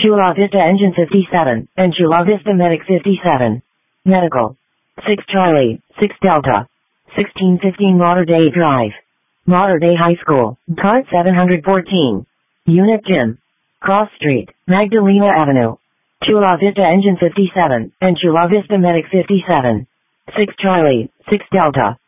Chula Vista Engine 57, and Chula Vista Medic 57. Medical. 6 Charlie, 6 Delta. 1615 Mater Dei Drive. Mater Dei High School, Cart 714. Unit Gym. Cross Street, Magdalena Avenue. Chula Vista Engine 57, and Chula Vista Medic 57. 6 Charlie, 6 Delta.